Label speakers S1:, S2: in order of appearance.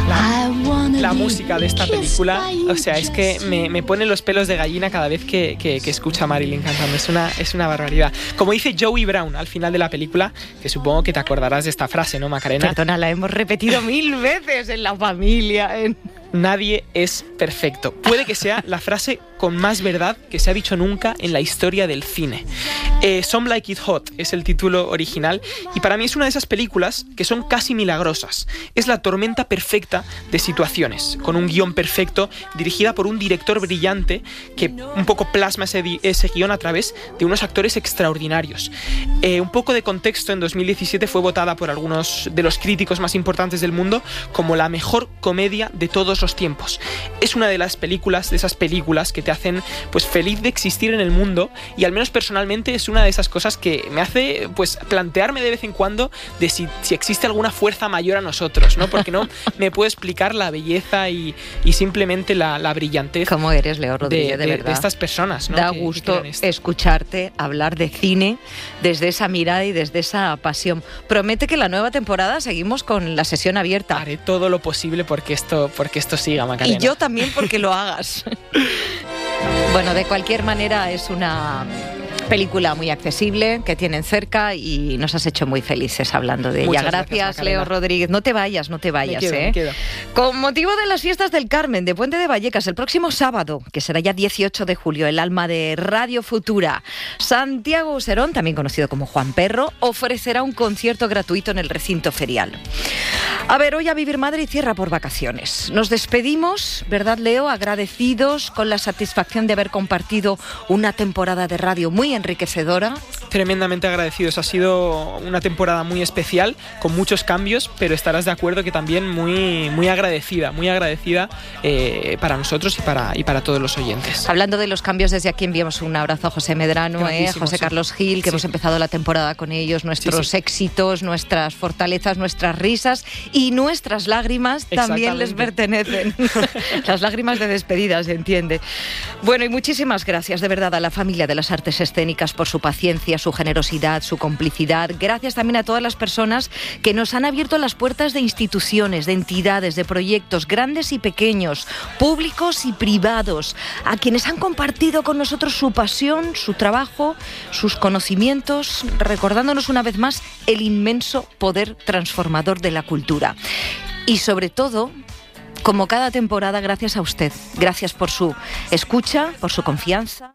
S1: La música de esta película, o sea, es que me pone los pelos de gallina cada vez que escucho a Marilyn cantando. Es una barbaridad. Como dice Joey Brown al final de la película, que supongo que te acordarás de esta frase, ¿no, Macarena?
S2: Perdona, la hemos repetido 1000 veces en la familia.
S1: Nadie es perfecto. Puede que sea la frase con más verdad que se ha dicho nunca en la historia del cine. Some Like It Hot es el título original y para mí es una de esas películas que son casi milagrosas. Es la tormenta perfecta de situaciones, con un guión perfecto, dirigida por un director brillante que un poco plasma ese guión a través de unos actores extraordinarios. Un poco de contexto, en 2017 fue votada por algunos de los críticos más importantes del mundo como la mejor comedia de todos los tiempos. Es una de las películas, de esas películas que te hacen pues feliz de existir en el mundo, y al menos personalmente es una de esas cosas que me hace pues plantearme de vez en cuando de si existe alguna fuerza mayor a nosotros, ¿no? Porque no me puedo explicar la belleza y simplemente la brillantez.
S2: ¿Cómo eres, Leo Rodríguez, de verdad?
S1: De estas personas, ¿no?
S2: Da gusto escucharte hablar de cine desde esa mirada y desde esa pasión. Promete que la nueva temporada seguimos con la sesión abierta.
S1: Haré todo lo posible porque esto siga, Macarena.
S2: Y yo también porque lo hagas. Bueno, de cualquier manera es una película muy accesible que tienen cerca y nos has hecho muy felices hablando de ella.
S1: Muchas
S2: gracias, Leo Rodríguez. No te vayas,
S1: me quedo.
S2: Con motivo de las fiestas del Carmen de Puente de Vallecas, el próximo sábado, que será ya 18 de julio, el alma de Radio Futura, Santiago Userón, también conocido como Juan Perro, ofrecerá un concierto gratuito en el recinto ferial. A ver, hoy a vivir Madrid cierra por vacaciones. Nos despedimos, ¿verdad, Leo? Agradecidos, con la satisfacción de haber compartido una temporada de radio muy enriquecedora.
S1: Tremendamente agradecidos. Ha sido una temporada muy especial, con muchos cambios, pero estarás de acuerdo que también muy agradecida para nosotros y para todos los oyentes.
S2: Hablando de los cambios, desde aquí enviamos un abrazo a José Medrano, José Carlos Gil, que hemos empezado la temporada con ellos, nuestros éxitos, nuestras fortalezas, nuestras risas y nuestras lágrimas también les pertenecen. Las lágrimas de despedida, se entiende. Bueno, y muchísimas gracias de verdad a la familia de las Artes Escénicas por su paciencia, su generosidad, su complicidad. Gracias también a todas las personas que nos han abierto las puertas de instituciones, de entidades, de proyectos grandes y pequeños, públicos y privados, a quienes han compartido con nosotros su pasión, su trabajo, sus conocimientos, recordándonos una vez más el inmenso poder transformador de la cultura. Y sobre todo, como cada temporada, gracias a usted. Gracias por su escucha, por su confianza.